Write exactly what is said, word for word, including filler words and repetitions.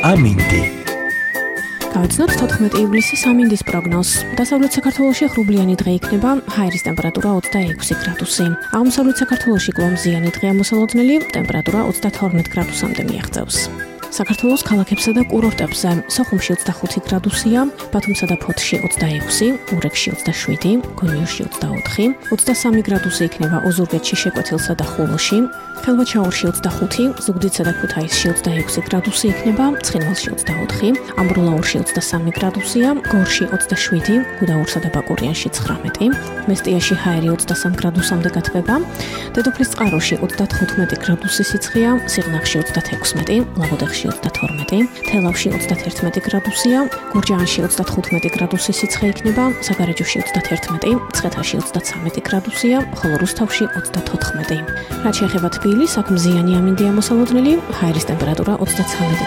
ამინდი. გავიცნოთ თოთხმეტი ივლისის ამინდის პროგნოზს. დასავლეთ საქართველოში ღრუბლიანი დღე იქნება, ჰაერის ტემპერატურა ოცდაექვსი გრადუსი. აღმოსავლეთ საქართველოში კვლავ მზიანი დღეა მოსალოდნელი, ტემპერატურა ოცდათორმეტ გრადუსამდე მიაღწევს. საქართველოს ქალაქებსა და კურორტებზე სოხუმში ოცდახუთი გრადუსია, ბათუმსა და ფოთში ოცდაექვსი, ურეკში ოცდაშვიდი, გონიოში ოცდაოთხი, ოცდასამი გრადუსი იქნება ოზურგეთში, შეკვეთილსა და ხულოში, ხელვაჩაურში ოცდახუთი, ზუგდიდსა და ქუთაისში ოცდაექვსი გრადუსი იქნება, ცხინვალში ოცდაოთხი, ამბროლაურში ოცდასამი გრადუსია, გორში ოცდაშვიდი, გუდაურსა და ბაკურიანში ცხრამეტი, მესტიაში ჰაერი ოცდასამ გრადუსამდე გათბება, დედოფლისწყაროში ოცდათხუთმეტი გრადუსი სიცხეა, სიღნაღში ოცდათექვსმეტი, ლაგოდეხში ოცდათორმეტი, თელავში ოცდათერთმეტი გრადუსია, გურჯაანში ოცდათხუთმეტი გრადუსი სიცხე იქნება, საგარეჯოში ოცდათერთმეტი, მცხეთაში ოცდაცამეტი გრადუსია, ხოლო რუსთავში ოცდათოთხმეტი. რაც შეეხება თბილისს, აქ მზიანი ამინდია მოსალოდნელი, ჰაერის ტემპერატურა ოცდაცამეტი